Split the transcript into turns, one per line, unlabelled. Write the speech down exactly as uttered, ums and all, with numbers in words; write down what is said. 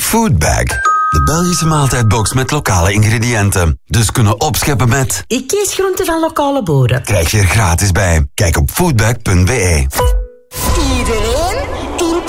Foodbag. De Belgische maaltijdbox met lokale ingrediënten. Dus kunnen opscheppen met...
Ik kies groenten van lokale boeren.
Krijg je er gratis bij. Kijk op foodbag punt be.